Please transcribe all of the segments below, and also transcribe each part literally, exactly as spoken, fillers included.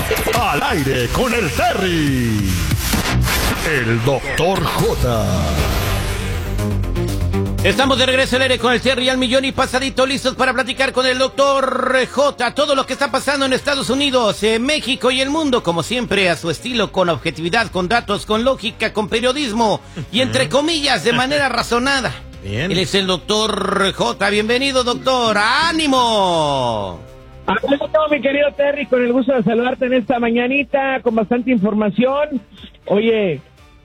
Al aire con el Terry. El doctor J. Estamos de regreso al aire con el Terry al millón y pasadito, listos para platicar con el doctor J. Todo lo que está pasando en Estados Unidos, en México y el mundo, como siempre, a su estilo, con objetividad, con datos, con lógica, con periodismo y entre comillas, de manera razonada. Bien. Él es el doctor J. Bienvenido, doctor. ¡Ánimo! Hola, mi querido Terry, con el gusto de saludarte en esta mañanita, con bastante información. Oye,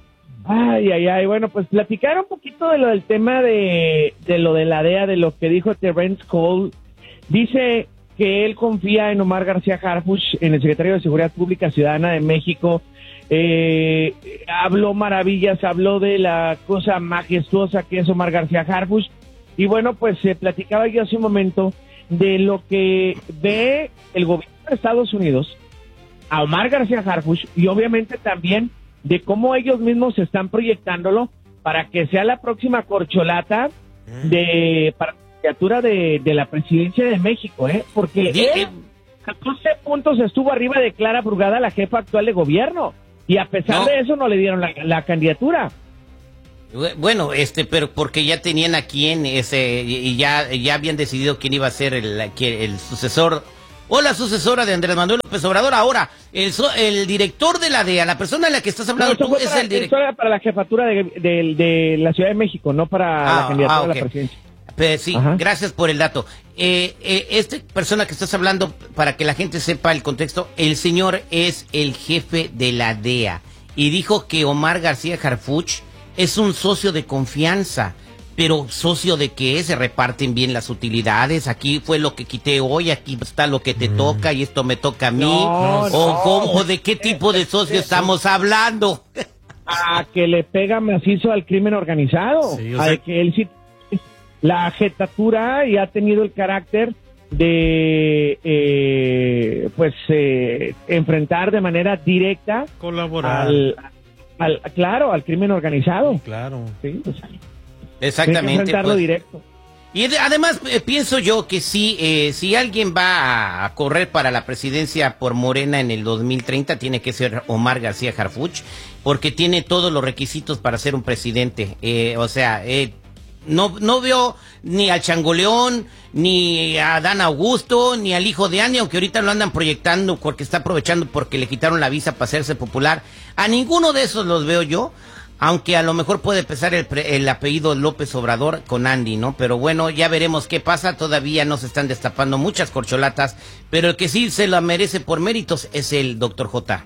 ay, ay, ay, bueno, pues platicar un poquito de lo del tema de, de lo de la D E A, de lo que dijo Terrence Cole. Dice que él confía en Omar García Harfuch, en el secretario de Seguridad Pública Ciudadana de México. Eh, habló maravillas, habló de la cosa majestuosa que es Omar García Harfuch. Y bueno, pues se eh, platicaba yo hace un momento de lo que ve el gobierno de Estados Unidos a Omar García Harfuch y obviamente también de cómo ellos mismos están proyectándolo para que sea la próxima corcholata de para la candidatura de, de la presidencia de México, ¿eh? Porque él a doce puntos estuvo arriba de Clara Brugada, la jefa actual de gobierno, y a pesar no. de eso no le dieron la, la candidatura. Bueno, este, pero porque ya tenían a quién, ese, y ya, ya habían decidido quién iba a ser el, el sucesor o la sucesora de Andrés Manuel López Obrador. Ahora, el, el director de la D E A, la persona de la que estás hablando no, tú, es para, el director. Eso era para la jefatura de, de, de la Ciudad de México, no para ah, la candidatura ah, okay. a la presidencia. Pues sí, Ajá. gracias por el dato. Eh, eh, esta persona que estás hablando, para que la gente sepa el contexto, el señor es el jefe de la D E A y dijo que Omar García Harfuch es un socio de confianza, pero socio de qué, se reparten bien las utilidades, aquí fue lo que quité hoy, aquí está lo que te mm. toca y esto me toca a mí, no, o, no. ¿cómo, o de qué tipo de socio estamos hablando. A que le pega macizo al crimen organizado, sí, o sea, a que él sí, la jetatura y ha tenido el carácter de eh, pues eh, enfrentar de manera directa, colaborar al Al, claro, al crimen organizado. Claro. Sí, pues, exactamente. Enfrentarlo pues, directo. Y de, además eh, pienso yo que sí, eh, si alguien va a, a correr para la presidencia por Morena en el dos mil treinta, tiene que ser Omar García Harfuch, porque tiene todos los requisitos para ser un presidente. Eh, o sea, eh, no no veo ni al Changoleón, ni a Dan Augusto, ni al hijo de Andy, aunque ahorita lo andan proyectando porque está aprovechando porque le quitaron la visa para hacerse popular. A ninguno de esos los veo yo, aunque a lo mejor puede pesar el, el apellido López Obrador con Andy, ¿no? Pero bueno, ya veremos qué pasa, todavía no se están destapando muchas corcholatas, pero el que sí se la merece por méritos es el doctor J.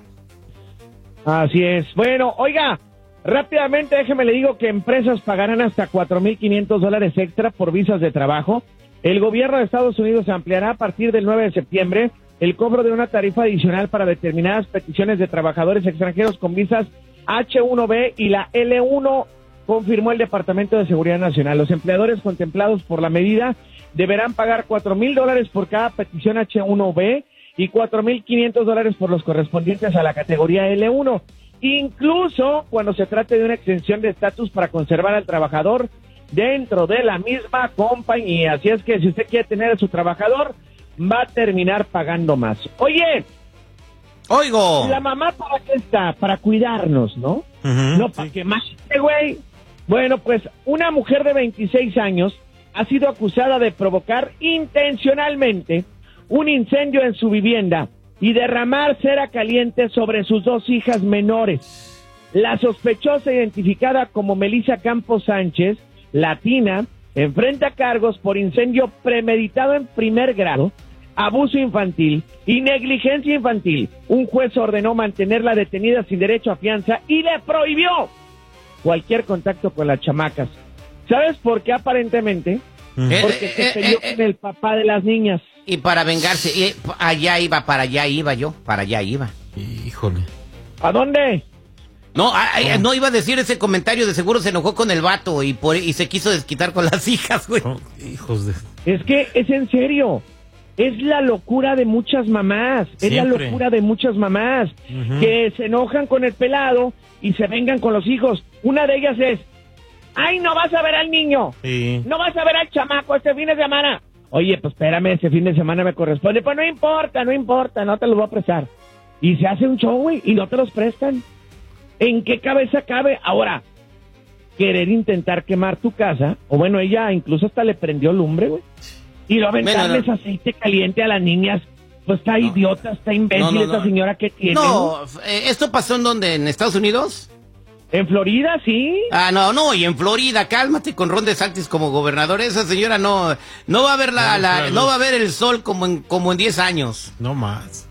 Así es. Bueno, oiga, rápidamente déjeme le digo que empresas pagarán hasta cuatro mil quinientos dólares extra por visas de trabajo. El gobierno de Estados Unidos ampliará a partir del nueve de septiembre el cobro de una tarifa adicional para determinadas peticiones de trabajadores extranjeros con visas H uno B y la L uno, confirmó el Departamento de Seguridad Nacional. Los empleadores contemplados por la medida deberán pagar cuatro mil dólares por cada petición H uno B y cuatro mil quinientos dólares por los correspondientes a la categoría L uno. Incluso cuando se trate de una extensión de estatus para conservar al trabajador dentro de la misma compañía. Así es que si usted quiere tener a su trabajador, va a terminar pagando más. Oye, oigo, la mamá para qué está, para cuidarnos, ¿no? Uh-huh, no para sí. que más este güey. Bueno, pues una mujer de veintiséis años ha sido acusada de provocar intencionalmente un incendio en su vivienda y derramar cera caliente sobre sus dos hijas menores. La sospechosa, identificada como Melissa Campos Sánchez, latina, enfrenta cargos por incendio premeditado en primer grado, abuso infantil y negligencia infantil. Un juez ordenó mantenerla detenida sin derecho a fianza y le prohibió cualquier contacto con las chamacas. ¿Sabes por qué aparentemente? Porque eh, se eh, peleó eh, con el papá de las niñas. Y para vengarse, y allá iba, para allá iba yo, para allá iba. Híjole. ¿A dónde? No, a, a, no iba a decir ese comentario, de seguro se enojó con el vato y por y se quiso desquitar con las hijas, güey. Oh, hijos de... Es que es en serio. Es la locura de muchas mamás, Siempre. es la locura de muchas mamás, uh-huh. que se enojan con el pelado y se vengan con los hijos. Una de ellas es, ay, no vas a ver al niño, sí. no vas a ver al chamaco este fin de semana. Oye, pues espérame, este fin de semana me corresponde. Pues no importa, no importa, no te lo voy a prestar. y se hace un show, güey, y no te los prestan. ¿En qué cabeza cabe? Ahora, querer intentar quemar tu casa, o bueno, ella incluso hasta le prendió lumbre, güey, y luego aventarles Bueno, no. aceite caliente a las niñas. Pues está No. idiota, está imbécil No, no, esa no. señora que tiene. No, eh, ¿esto pasó en dónde? ¿En Estados Unidos? En Florida, sí. Ah, no, no, y en Florida, cálmate con Ron DeSantis como gobernador. Esa señora no, no va a ver la, No, la- claro. no va a ver el sol como en, como en diez años. No más.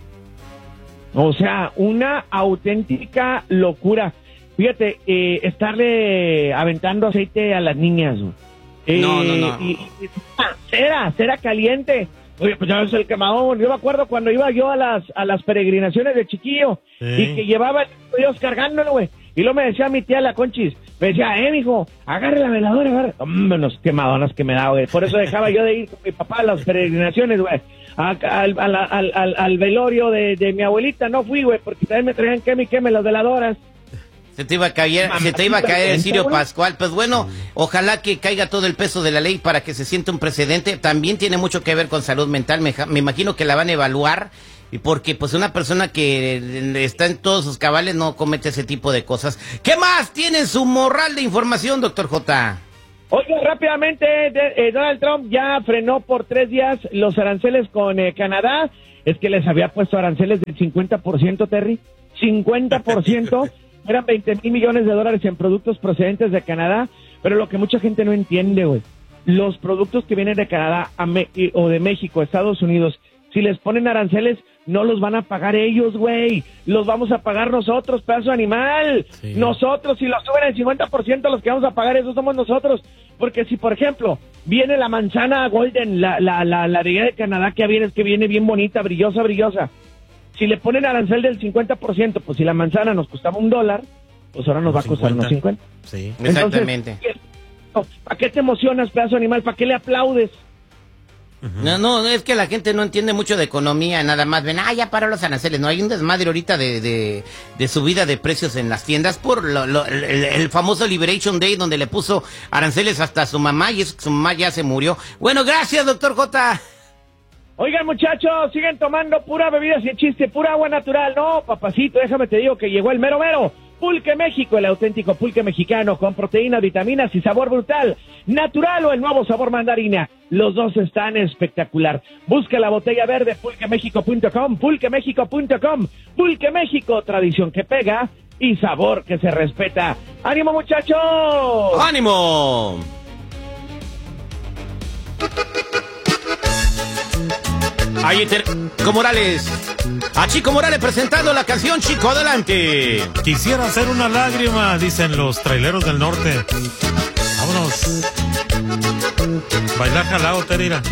O sea, una auténtica locura. Fíjate, eh, estarle aventando aceite a las niñas, güey. Eh, No, no, no. Y, y- ah, cera, cera caliente. Oye, pues ya ves el quemadón. Yo me acuerdo cuando iba yo a las a las peregrinaciones de chiquillo Sí. y que llevaba el Dios cargándolo, güey. Y luego me decía mi tía la Conchis, me decía, eh, mijo, agarre la veladora, agarre. Hombre, unos quemadonas que me daba, güey. Por eso dejaba yo de ir con mi papá a las peregrinaciones, güey. A- Al, al, al, al- al velorio de, de mi abuelita no fui, güey, porque también me traían queme y queme las veladoras. Se te iba a caer, se te iba a caer el Cirio Pascual. Pues bueno, ojalá que caiga todo el peso de la ley para que se sienta un precedente. También tiene mucho que ver con salud mental. Me, ja- me imagino que la van a evaluar. Y porque pues una persona que eh, está en todos sus cabales no comete ese tipo de cosas. ¿Qué más tiene en su morral de información, doctor J? Oiga, rápidamente, de- eh, Donald Trump ya frenó por tres días los aranceles con eh, Canadá. Es que les había puesto aranceles del cincuenta por ciento, Terry. cincuenta por ciento. Eran veinte mil millones de dólares en productos procedentes de Canadá. Pero lo que mucha gente no entiende, güey. Los productos que vienen de Canadá a Me- y- o de México, Estados Unidos, si les ponen aranceles, no los van a pagar ellos, güey. Los vamos a pagar nosotros, pedazo de animal. Sí. Nosotros, si los suben el cincuenta por ciento, los que vamos a pagar eso somos nosotros. Porque si, por ejemplo, viene la manzana golden, la, la, la, la de allá de Canadá que viene, es que viene bien bonita, brillosa, brillosa. Si le ponen arancel del cincuenta por ciento, pues si la manzana nos costaba un dólar, pues ahora nos va a costar unos cincuenta. Sí. Exactamente. Entonces, ¿para qué te emocionas, pedazo de animal? ¿Para qué le aplaudes? No, no, es que la gente no entiende mucho de economía, nada más ven, ah, ya paró los aranceles. No, hay un desmadre ahorita de, de, de subida de precios en las tiendas por lo, lo- el, el famoso Liberation Day, donde le puso aranceles hasta a su mamá y eso que su mamá ya se murió. Bueno, gracias, doctor J. Oigan, muchachos, siguen tomando pura bebida sin chiste, pura agua natural. No, papacito, déjame te digo que llegó el mero mero. Pulque México, el auténtico pulque mexicano con proteínas, vitaminas y sabor brutal. Natural o el nuevo sabor mandarina. Los dos están espectacular. Busca la botella verde, pulque méxico punto com, pulque méxico punto com. Pulque México, tradición que pega y sabor que se respeta. ¡Ánimo, muchachos! ¡Ánimo! Ahí te... Chico Morales. A Chico Morales presentando la canción Chico, adelante. Quisiera hacer una lágrima, dicen los traileros del norte. Vámonos. Bailar jalao, Terira.